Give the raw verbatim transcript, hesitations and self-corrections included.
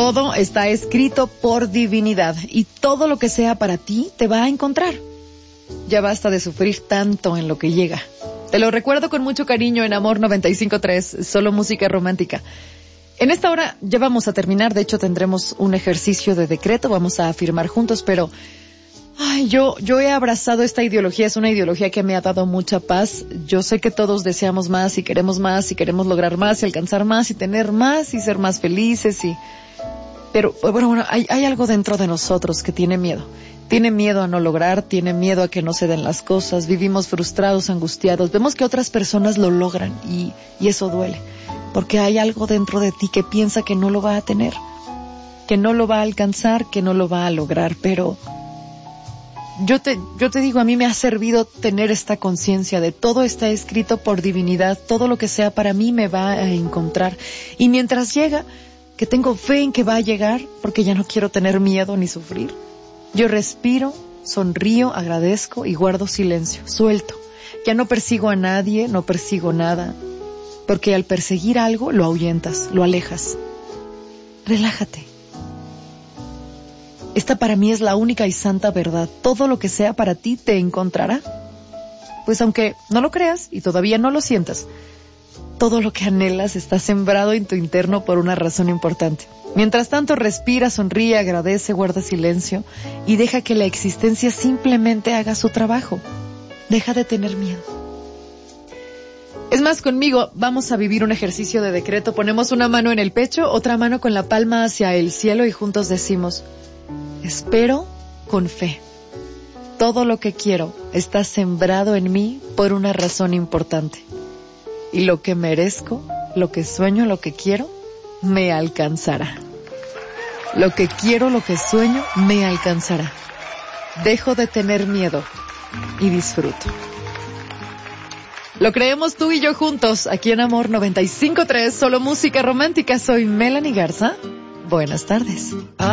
todo está escrito por divinidad y todo lo que sea para ti te va a encontrar. Ya basta de sufrir tanto en lo que llega. Te lo recuerdo con mucho cariño en Amor noventa y cinco punto tres, solo música romántica. En esta hora ya vamos a terminar, de hecho tendremos un ejercicio de decreto, vamos a afirmar juntos, pero ay, yo, yo he abrazado esta ideología, es una ideología que me ha dado mucha paz. Yo sé que todos deseamos más y queremos más y queremos lograr más y alcanzar más y tener más y ser más felices y... Pero, bueno, bueno, hay, hay algo dentro de nosotros que tiene miedo. Tiene miedo a no lograr, tiene miedo a que no se den las cosas, vivimos frustrados, angustiados, vemos que otras personas lo logran y, y eso duele. Porque hay algo dentro de ti que piensa que no lo va a tener, que no lo va a alcanzar, que no lo va a lograr, pero yo te, yo te digo, a mí me ha servido tener esta conciencia de todo está escrito por divinidad, todo lo que sea para mí me va a encontrar. Y mientras llega, que tengo fe en que va a llegar, porque ya no quiero tener miedo ni sufrir. Yo respiro, sonrío, agradezco y guardo silencio, suelto. Ya no persigo a nadie, no persigo nada, porque al perseguir algo lo ahuyentas, lo alejas. Relájate. Esta para mí es la única y santa verdad. Todo lo que sea para ti te encontrará. Pues aunque no lo creas y todavía no lo sientas, todo lo que anhelas está sembrado en tu interno por una razón importante. Mientras tanto, respira, sonríe, agradece, guarda silencio y deja que la existencia simplemente haga su trabajo. Deja de tener miedo. Es más, conmigo vamos a vivir un ejercicio de decreto. Ponemos una mano en el pecho, otra mano con la palma hacia el cielo y juntos decimos: espero con fe. Todo lo que quiero está sembrado en mí por una razón importante. Y lo que merezco, lo que sueño, lo que quiero, me alcanzará. Lo que quiero, lo que sueño, me alcanzará. Dejo de tener miedo y disfruto. Lo creemos tú y yo juntos, aquí en Amor noventa y cinco punto tres, solo música romántica. Soy Melanie Garza. Buenas tardes.